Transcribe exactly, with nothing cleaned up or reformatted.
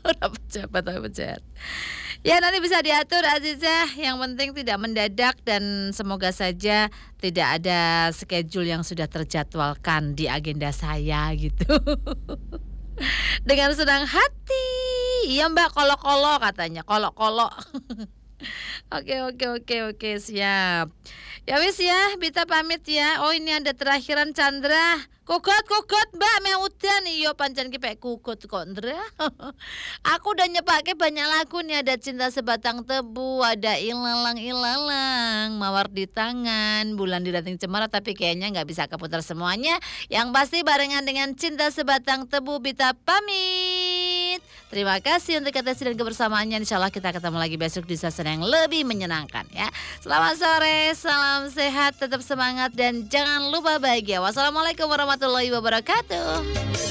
Rapat cepat, rapat cepat. Ya nanti bisa diatur Azizah, yang penting tidak mendadak dan semoga saja tidak ada schedule yang sudah terjadwalkan di agenda saya gitu. Dengan senang hati. Iya Mbak, kolo-kolo katanya, kolo-kolo. Oke oke oke oke siap. Ya wis ya, Bita pamit ya. Oh ini ada terakhiran Chandra. Kugut kugut Mbak mau udan iyo pancen ki pek kugut kok Ndra. Aku udah nyepake banyak lagu nih, ada Cinta Sebatang Tebu, ada Ilalang Ilalang, Mawar di Tangan, Bulan di Ranting Cemara, tapi kayaknya nggak bisa keputar semuanya. Yang pasti barengan dengan Cinta Sebatang Tebu Bita pamit. Terima kasih untuk atensi dan kebersamaannya. Insyaallah kita ketemu lagi besok di season yang lebih menyenangkan ya. Selamat sore, salam sehat, tetap semangat dan jangan lupa bahagia. Wassalamualaikum warahmatullahi wabarakatuh.